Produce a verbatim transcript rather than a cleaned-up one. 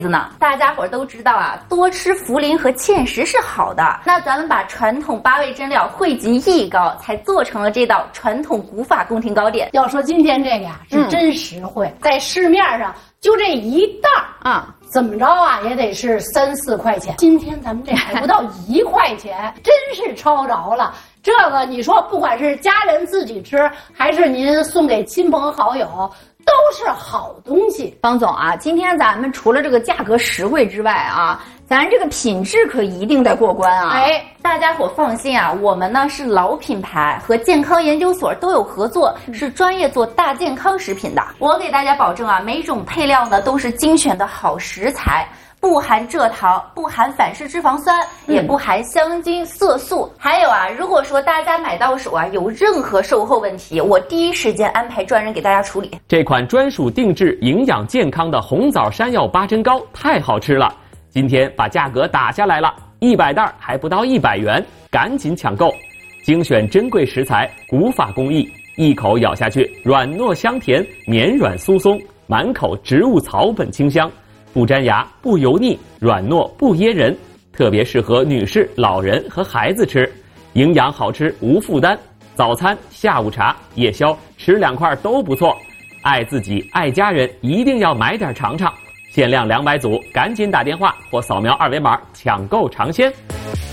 呢，大家伙都知道啊，多吃茯苓和芡实是好的。那咱们把传统八味真料汇集一膏，才做成了这道传统古法宫廷糕点。 要说今天这个呀，是真实惠，嗯、在市面上就这一袋啊，怎么着啊也得是三四块钱。今天咱们这还不到一块钱，真是超着了。这个你说，不管是家人自己吃，还是您送给亲朋好友，都是好东西。 方总啊，今天咱们除了这个价格实惠之外啊，咱这个品质可一定得过关啊！哎，大家伙放心啊，我们呢是老品牌，和健康研究所都有合作，是专业做大健康食品的。我给大家保证啊，每种配料呢都是精选的好食材。不含蔗糖，不含反式脂肪酸，也不含香精、色素。还有啊，如果说大家买到手啊有任何售后问题，我第一时间安排专人给大家处理。 这款专属定制、营养健康的红枣山药八珍糕太好吃了，今天把价格打下来了，一百袋还不到一百元，赶紧抢购！精选珍贵食材，古法工艺，一口咬下去，软糯香甜，绵软酥松，满口植物草本清香。不粘牙，不油腻，软糯不噎人，特别适合女士、老人和孩子吃，营养好吃无负担，早餐、下午茶、夜宵吃两块都不错。爱自己爱家人，一定要买点尝尝。限量两百组，赶紧打电话或扫描二维码抢购尝鲜。